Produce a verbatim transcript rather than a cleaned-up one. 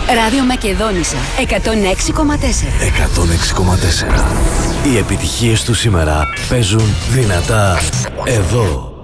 Ράδιο Μακεδόνισσα εκατόν έξι κόμμα τέσσερα. εκατόν έξι κόμμα τέσσερα. Οι επιτυχίες του σήμερα παίζουν δυνατά εδώ.